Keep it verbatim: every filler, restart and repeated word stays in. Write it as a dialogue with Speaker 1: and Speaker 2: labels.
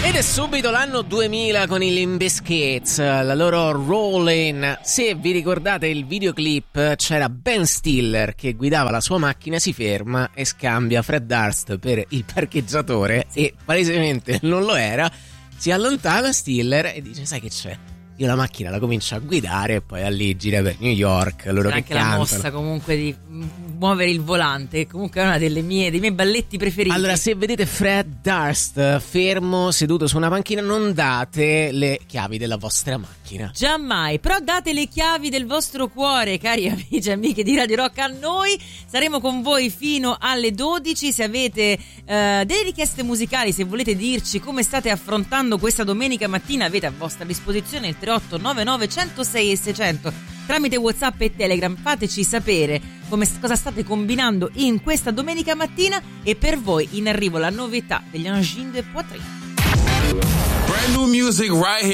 Speaker 1: Ed è subito l'anno duemila con i Limp Bizkit, la loro Rollin'. Se vi ricordate il videoclip, c'era Ben Stiller che guidava la sua macchina, si ferma e scambia Fred Durst per il parcheggiatore e palesemente non lo era. Si allontana Stiller e dice: sai che c'è? Io la macchina la comincio a guidare e poi da lì gira per New York. Loro
Speaker 2: c'è
Speaker 1: che
Speaker 2: anche
Speaker 1: cantano.
Speaker 2: La mossa comunque di muovere il volante, comunque è una delle mie, dei miei balletti preferiti.
Speaker 1: Allora, se vedete Fred Durst fermo seduto su una panchina, non date le chiavi della vostra macchina.
Speaker 2: Giammai, però date le chiavi del vostro cuore, cari amici e amiche di Radio Rock. A noi saremo con voi fino alle dodici. Se avete eh, delle richieste musicali, se volete dirci come state affrontando questa domenica mattina, avete a vostra disposizione il tre otto nove nove uno zero sei e seicento tramite WhatsApp e Telegram. Fateci sapere come, cosa state combinando in questa domenica mattina. E per voi in arrivo la novità degli Angine de Poitrine.
Speaker 3: Brand new music right here.